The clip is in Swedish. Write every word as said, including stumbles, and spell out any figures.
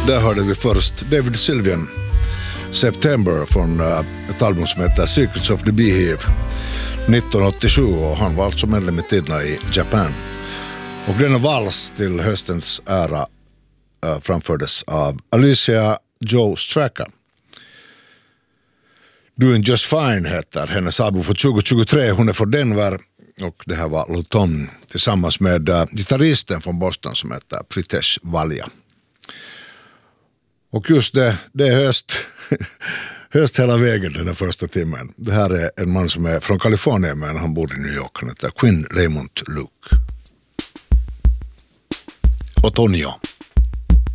Där hörde vi först David Sylvian, September, från uh, ett album som heter Secrets of the Beehive nittonhundraåttiosju, och han var alltså medlem i tiderna i Japan. Och denna vals till höstens ära uh, framfördes av Alicia Jo Straka. Doing Just Fine heter hennes album för tjugo tjugotre. Hon är från Denver, och det här var Luton tillsammans med uh, gitarristen från Boston som heter Pritesh Valja. Och just det, det är höst, höst hela vägen den första timmen. Det här är en man som är från Kalifornien, men han bor i New York. Han heter Quinn Raymond Luke. Otonio.